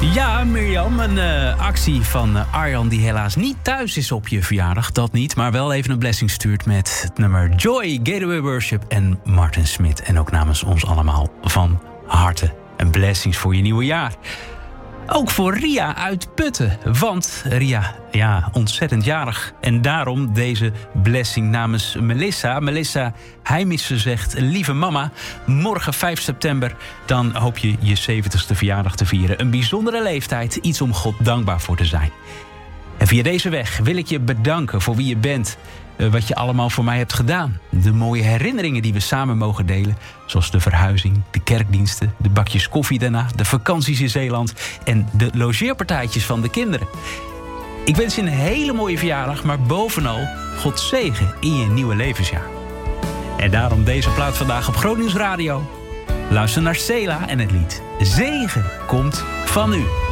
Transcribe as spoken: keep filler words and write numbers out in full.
Ja, Mirjam, een uh, actie van uh, Arjan die helaas niet thuis is op je verjaardag. Dat niet, maar wel even een blessing stuurt met het nummer Joy, Gateway Worship en Martin Smit. En ook namens ons allemaal van harte een blessings voor je nieuwe jaar. Ook voor Ria uit Putten. Want Ria, ja, ontzettend jarig. En daarom deze blessing namens Melissa. Melissa Heimissen zegt: lieve mama, morgen vijf september... dan hoop je je zeventigste verjaardag te vieren. Een bijzondere leeftijd, iets om God dankbaar voor te zijn. En via deze weg wil ik je bedanken voor wie je bent... wat je allemaal voor mij hebt gedaan. De mooie herinneringen die we samen mogen delen. Zoals de verhuizing, de kerkdiensten, de bakjes koffie daarna... de vakanties in Zeeland en de logeerpartijtjes van de kinderen. Ik wens je een hele mooie verjaardag, maar bovenal Gods zegen in je nieuwe levensjaar. En daarom deze plaat vandaag op Groot Nieuws Radio. Luister naar Sela en het lied Zegen komt van u.